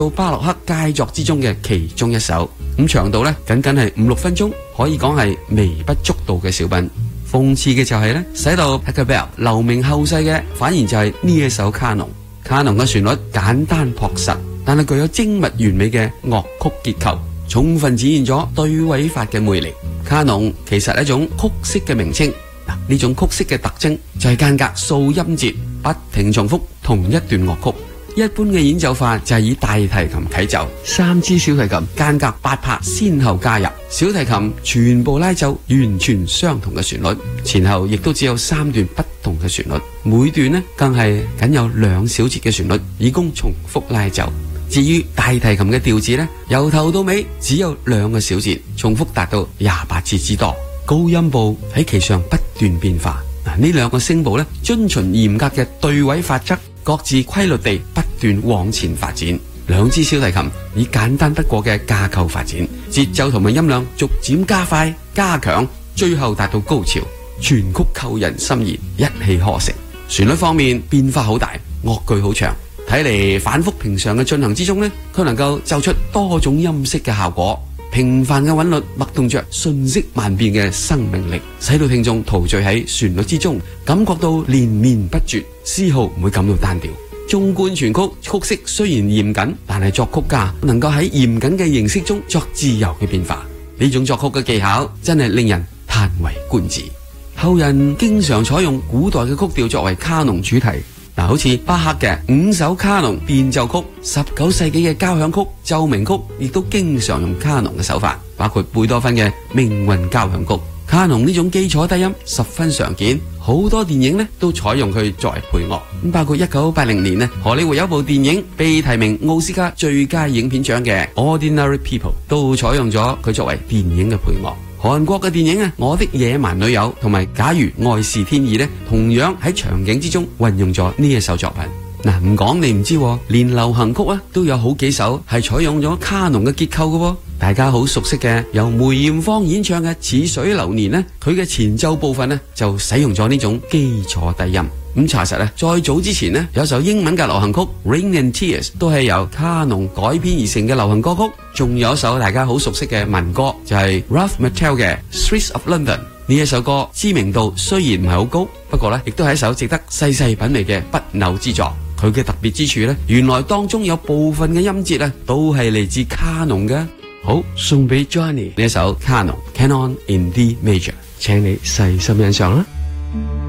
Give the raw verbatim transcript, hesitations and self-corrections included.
到巴洛克佳作之中嘅其中一首。咁長度咧僅僅係五六分鐘，可以講係微不足道嘅小品。諷刺嘅就係咧，使到 Pachelbel 留名後世嘅，反而就係呢一首卡農。卡農嘅旋律簡單樸實，但係具有精密完美嘅樂曲結構，充分展現咗對位法嘅魅力。卡農其實係一種曲式嘅名稱，嗱，呢種曲式嘅特徵就係間隔數音節，不停重複同一段樂曲。一般嘅演奏法就係以大提琴啟奏，三支小提琴間隔八拍先後加入，小提琴全部拉奏完全相同嘅旋律，前後亦都只有三段不同嘅旋律，每段呢更係僅有兩小節嘅旋律，以供重複拉奏。至於大提琴嘅調子呢，由頭到尾只有兩個小節，重複達到廿八次之多，高音部喺其上不斷變化。嗱，呢兩個聲部呢，遵循嚴格嘅對位法則，各自規律地不斷往前發展。兩支小提琴以簡單不過嘅架構發展，節奏同埋音量逐漸加快加強，最後達到高潮，全曲扣人心弦，一氣呵成。旋律方面變化好大，樂句好長，睇嚟反覆平常嘅進行之中呢，佢能夠奏出多種音色嘅效果。平凡嘅韻律脈動着瞬息萬變嘅生命力，使到聽眾陶醉喺旋律之中，感覺到連綿不絕，絲毫唔會感到單調。縱觀全曲，曲式雖然嚴謹，但係作曲家能夠喺嚴謹嘅形式中作自由嘅變化，呢種作曲嘅技巧真係令人嘆為觀止。後人經常採用古代嘅曲調作為卡農主題。嗱，好似巴赫嘅五首卡農變奏曲，十九世紀嘅交響曲、奏鳴曲，亦都經常用卡農嘅手法，包括貝多芬嘅命運交響曲。卡農呢種基礎低音十分常見，好多電影呢都採用佢作為配樂。咁包括一九八零年呢，荷里活有部電影被提名奧斯卡最佳影片獎嘅《Ordinary People》，都採用咗佢作為電影嘅配樂。韓國嘅電影啊，《我的野蠻女友》同埋《假如愛是天意》呢，同樣喺場景之中運用咗呢一首作品。嗱，唔講你唔知，連流行曲啊都有好幾首係採用咗卡農嘅結構嘅。大家好熟悉嘅由梅艷芳演唱嘅《似水流年》呢，佢嘅前奏部分呢就使用咗呢種基礎低音。咁查實咧，再早之前呢，有首英文嘅流行曲《Rain and Tears》都係由卡農改編而成嘅流行歌曲。仲有一首大家好熟悉嘅民歌，就係 Ralph McTell 嘅《Streets of London》。呢一首歌知名度雖然唔係好高，不過咧亦都係一首值得細細品味嘅不朽之作。佢嘅特別之處咧，原來當中有部分嘅音節咧都係嚟自卡農嘅。好，送俾 Johnny 呢一首卡農 Canon in D Major，請你細心欣賞啦。